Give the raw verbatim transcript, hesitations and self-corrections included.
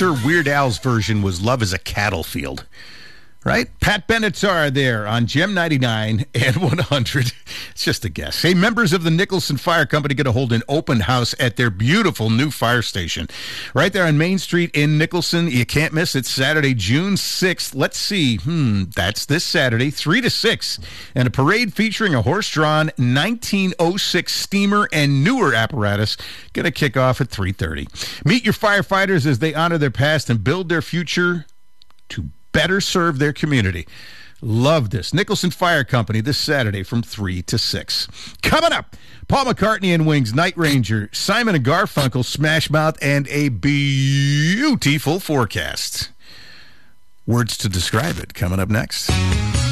sure Weird Al's version was Love is a Cattle Field. Right? Pat Benatar there on Gem ninety-nine and one hundred. It's just a guess. Hey, members of the Nicholson Fire Company going to hold an open house at their beautiful new fire station. Right there on Main Street in Nicholson. You can't miss it. Saturday, June sixth. Let's see. Hmm, that's this Saturday, three to six. And a parade featuring a horse-drawn nineteen oh six steamer and newer apparatus going to kick off at three thirty. Meet your firefighters as they honor their past and build their future to better serve their community. Love this. Nicholson Fire Company this Saturday from three to six. Coming up, Paul McCartney and Wings, Night Ranger, Simon and Garfunkel, Smash Mouth, and a beautiful forecast. Words to describe it coming up next.